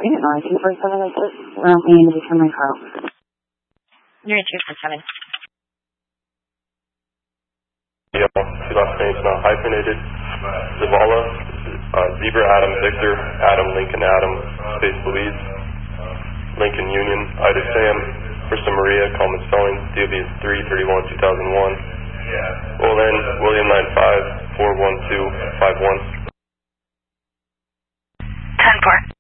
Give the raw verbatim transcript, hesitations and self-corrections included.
Unit nine two four seven eight six, round me into determined car. Unit two four seven. Yeah, two last names now hyphenated. Zavala, uh, Zebra Adam Victor, Adam Lincoln Adam, Space Louise, Lincoln Union, Ida Sam, Krista Maria, Coleman Spelling, D O B is three thirty-one two thousand one. Roll in, William nine five four one two five one. ten four.